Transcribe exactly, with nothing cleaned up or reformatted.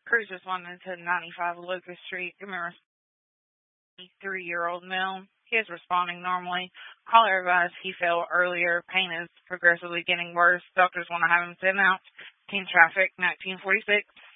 Crews responding to ninety-five Locust Street. Remember, three-year-old male. He is responding normally. Caller advised he fell earlier. Pain is progressively getting worse. Doctors want to have him sent out. Team Traffic, nineteen forty-six.